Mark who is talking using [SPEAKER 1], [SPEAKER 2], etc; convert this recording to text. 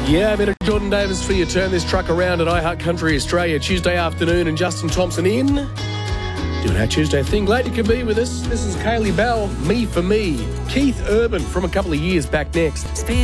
[SPEAKER 1] Yeah, a bit of Jordan Davis for you. Turn this truck around at iHeart Country Australia Tuesday afternoon, and Justin Thompson in. Doing our Tuesday thing. Glad you could be with us. This is Kaylee Bell, Me for Me. Keith Urban from a couple of years back next.